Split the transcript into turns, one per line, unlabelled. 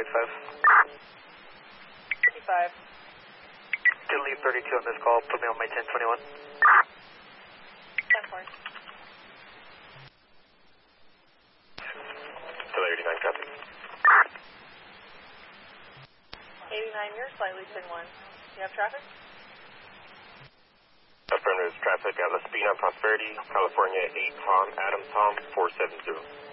55.
Delete 32 on this call. Put me on my 1021.
10-4.
Delay 89, copy.
89, you're slightly pin 1. You have traffic?
Affirmative traffic at La Spina, Prosperity, California, 8 Tom, Adam Tom, 470.